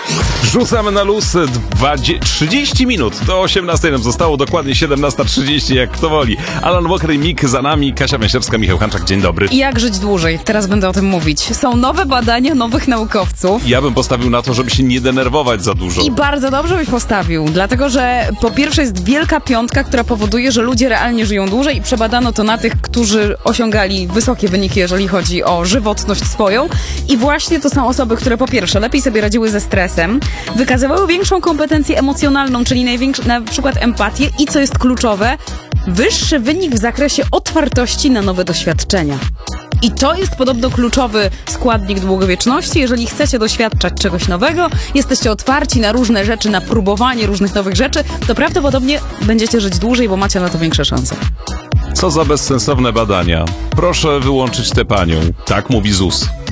Rzucamy na luz 30 minut. Do 18 nam zostało, dokładnie 17:30, jak kto woli. Alan Walker i Mick za nami, Kasia Mieślewska, Michał Hanczak, dzień dobry. I jak żyć dłużej? Teraz będę o tym mówić. Są nowe badania nowych naukowców. Ja bym postawił na to, żeby się nie denerwować za dużo. I bardzo dobrze byś postawił, dlatego że po pierwsze jest wielka piątka, która powoduje, że ludzie realnie żyją dłużej i przebadano to na tych, którzy osiągali wysokie wyniki, jeżeli chodzi o żywotność swoją. I właśnie to są osoby, które po pierwsze lepiej sobie radziły ze stresem, wykazywały większą kompetencję emocjonalną, czyli na przykład empatię i co jest kluczowe, wyższy wynik w zakresie otwartości na nowe doświadczenia. I to jest podobno kluczowy składnik długowieczności. Jeżeli chcecie doświadczać czegoś nowego, jesteście otwarci na różne rzeczy, na próbowanie różnych nowych rzeczy, to prawdopodobnie będziecie żyć dłużej, bo macie na to większe szanse. Co za bezsensowne badania. Proszę wyłączyć tę panią. Tak mówi ZUS.